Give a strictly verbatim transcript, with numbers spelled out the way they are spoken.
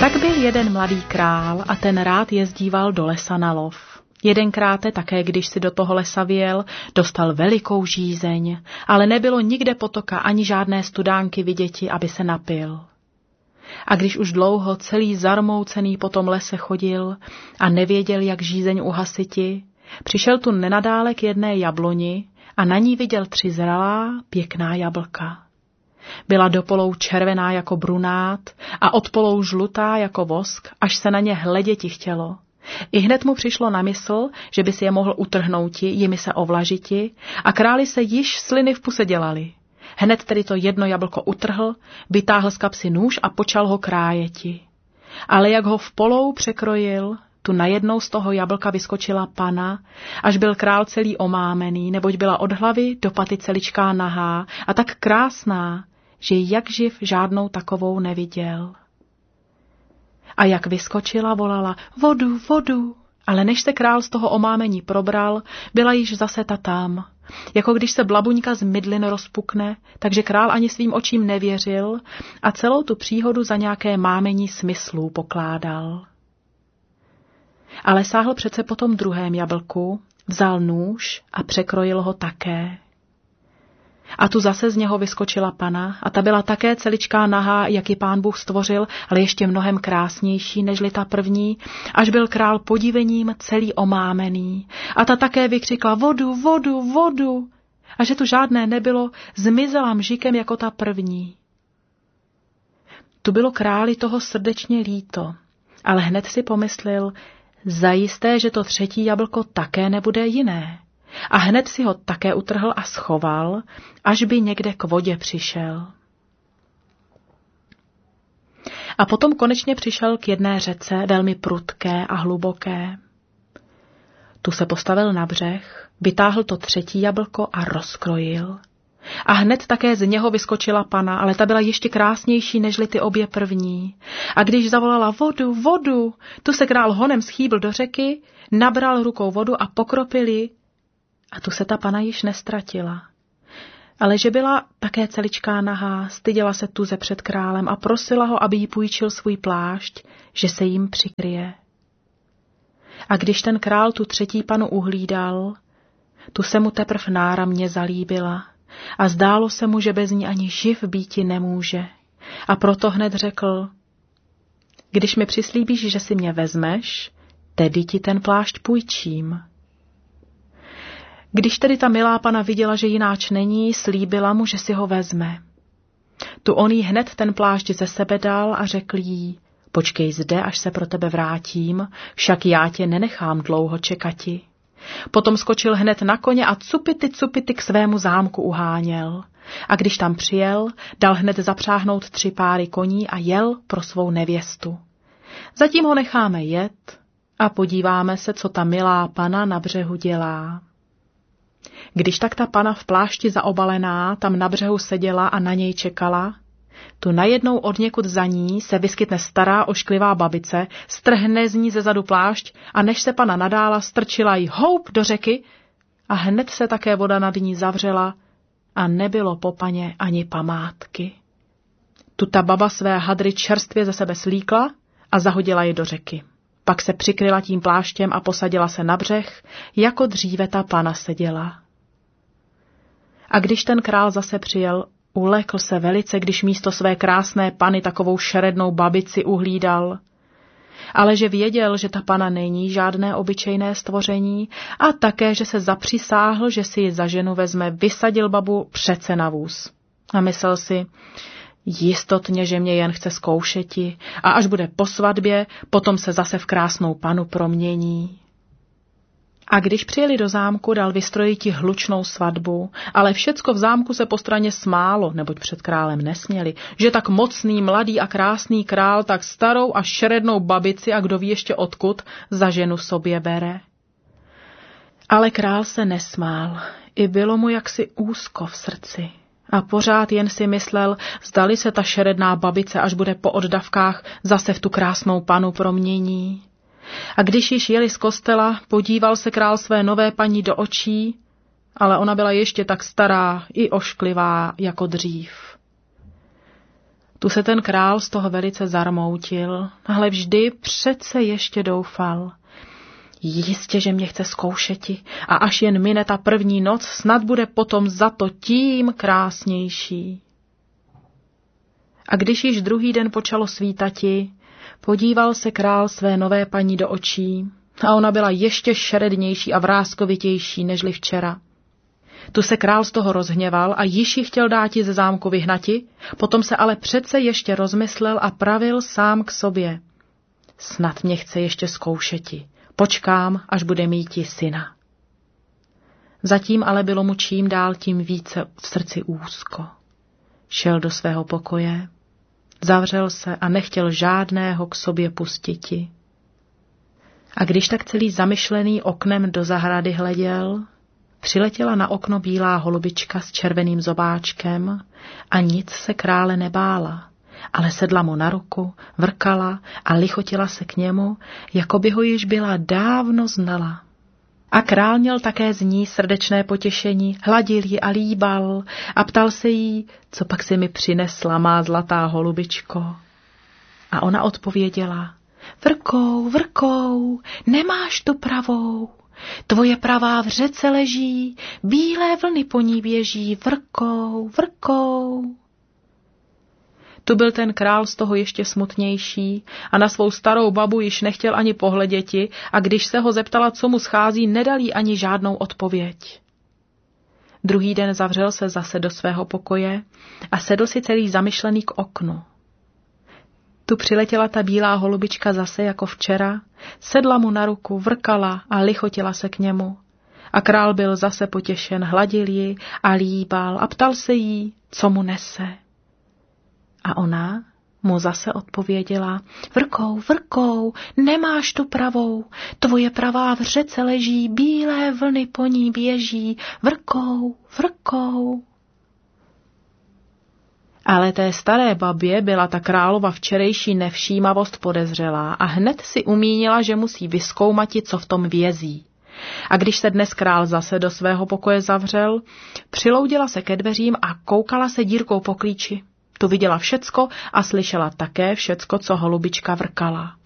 Tak byl jeden mladý král a ten rád jezdíval do lesa na lov. Jedenkráte také, když si do toho lesa vyjel, dostal velikou žízeň, ale nebylo nikde potoka ani žádné studánky viděti, aby se napil. A když už dlouho celý zarmoucený po tom lese chodil a nevěděl, jak žízeň uhasiti, přišel tu nenadále k jedné jabloni a na ní viděl tři zralá, pěkná jablka. Byla dopolou červená jako brunát a odpolou žlutá jako vosk, až se na ně hleděti chtělo. I hned mu přišlo na mysl, že by si je mohl utrhnouti, jimi se ovlažiti, a králi se již sliny v puse dělali. Hned tedy to jedno jablko utrhl, vytáhl z kapsy nůž a počal ho krájeti. Ale jak ho v polou překrojil, tu najednou z toho jablka vyskočila pana, až byl král celý omámený, neboť byla od hlavy do paty celičká nahá a tak krásná, že jak živ žádnou takovou neviděl. A jak vyskočila, volala vodu, vodu, ale než se král z toho omámení probral, byla již zase ta tam. Jako když se blabuňka z mydlin rozpukne, takže král ani svým očím nevěřil a celou tu příhodu za nějaké mámení smyslů pokládal. Ale sáhl přece po tom druhém jablku, vzal nůž a překrojil ho také. A tu zase z něho vyskočila pana a ta byla také celičká nahá, jak ji Pán Bůh stvořil, ale ještě mnohem krásnější nežli ta první, až byl král podivením celý omámený. A ta také vykřikla vodu, vodu, vodu. A že tu žádné nebylo, zmizela mžikem jako ta první. Tu bylo králi toho srdečně líto, ale hned si pomyslel, zajisté, že to třetí jablko také nebude jiné. A hned si ho také utrhl a schoval, až by někde k vodě přišel. A potom konečně přišel k jedné řece, velmi prudké a hluboké. Tu se postavil na břeh, vytáhl to třetí jablko a rozkrojil. A hned také z něho vyskočila pana, ale ta byla ještě krásnější nežli ty obě první. A když zavolala vodu, vodu, tu se král honem schýbl do řeky, nabral rukou vodu a pokropil ji, a tu se ta pana již nestratila. Ale že byla také celičká nahá, styděla se tuze před králem a prosila ho, aby jí půjčil svůj plášť, že se jim přikryje. A když ten král tu třetí panu uhlídal, tu se mu teprv náramně zalíbila a zdálo se mu, že bez ní ani živ býti nemůže. A proto hned řekl, když mi přislíbíš, že si mě vezmeš, tedy ti ten plášť půjčím. Když tedy ta milá pana viděla, že jináč není, slíbila mu, že si ho vezme. Tu on jí hned ten plášť ze sebe dal a řekl jí, počkej zde, až se pro tebe vrátím, však já tě nenechám dlouho čekati. Potom skočil hned na koně a cupity cupity k svému zámku uháněl. A když tam přijel, dal hned zapřáhnout tři páry koní a jel pro svou nevěstu. Zatím ho necháme jet a podíváme se, co ta milá pana na břehu dělá. Když tak ta pana v plášti zaobalená tam na břehu seděla a na něj čekala, tu najednou odněkud za ní se vyskytne stará ošklivá babice, strhne z ní ze zadu plášť a než se pana nadála, strčila jí houp do řeky a hned se také voda nad ní zavřela a nebylo po paně ani památky. Tu ta baba své hadry čerstvě ze sebe slíkla a zahodila ji do řeky. Pak se přikryla tím pláštěm a posadila se na břeh, jako dříve ta pana seděla. A když ten král zase přijel, ulekl se velice, když místo své krásné pany takovou šerednou babici uhlídal. Ale že věděl, že ta pana není žádné obyčejné stvoření a také, že se zapřisáhl, že si ji za ženu vezme, vysadil babu přece na vůz. A myslel si, jistotně, že mě jen chce zkoušeti a až bude po svatbě, potom se zase v krásnou panu promění. A když přijeli do zámku, dal vystrojiti hlučnou svatbu, ale všecko v zámku se po straně smálo, neboť před králem nesměli, že tak mocný, mladý a krásný král tak starou a šerednou babici a kdo ví ještě odkud za ženu sobě bere. Ale král se nesmál, i bylo mu jaksi úzko v srdci. A pořád jen si myslel, zdali se ta šeredná babice, až bude po oddavkách, zase v tu krásnou panu promění. A když již jeli z kostela, podíval se král své nové paní do očí, ale ona byla ještě tak stará i ošklivá jako dřív. Tu se ten král z toho velice zarmoutil, ale vždy přece ještě doufal. Jistě, že mě chce zkoušeti a až jen mine ta první noc, snad bude potom za to tím krásnější. A když již druhý den počalo svítati, podíval se král své nové paní do očí a ona byla ještě šerednější a vrázkovitější nežli včera. Tu se král z toho rozhněval a již ji chtěl dáti ze zámku vyhnati, potom se ale přece ještě rozmyslel a pravil sám k sobě. Snad mě chce ještě zkoušeti, počkám, až bude míti syna. Zatím ale bylo mu čím dál tím více v srdci úzko. Šel do svého pokoje, zavřel se a nechtěl žádného k sobě pustiti. A když tak celý zamyšlený oknem do zahrady hleděl, přiletěla na okno bílá holubička s červeným zobáčkem a nic se krále nebála, ale sedla mu na ruku, vrkala a lichotila se k němu, jako by ho již byla dávno znala. A král měl také z ní srdečné potěšení, hladil ji a líbal a ptal se jí, co pak si mi přinesla má zlatá holubičko. A ona odpověděla, vrkou, vrkou, nemáš tu pravou. Tvoje pravá v řece leží, bílé vlny po ní běží, vrkou, vrkou. Tu byl ten král z toho ještě smutnější a na svou starou babu již nechtěl ani pohleděti a když se ho zeptala, co mu schází, nedal jí ani žádnou odpověď. Druhý den zavřel se zase do svého pokoje a sedl si celý zamyšlený k oknu. Tu přiletěla ta bílá holubička zase jako včera, sedla mu na ruku, vrkala a lichotila se k němu. A král byl zase potěšen, hladil ji a líbal a ptal se jí, co mu nese. A ona mu zase odpověděla, vrkou, vrkou, nemáš tu pravou, tvoje pravá v řece leží, bílé vlny po ní běží, vrkou, vrkou. Ale té staré babě byla ta králova včerejší nevšímavost podezřelá a hned si umínila, že musí vyzkoumati, co v tom vězí. A když se dnes král zase do svého pokoje zavřel, přiloudila se ke dveřím a koukala se dírkou po klíči. Tu viděla všecko a slyšela také všecko, co holubička vrkala.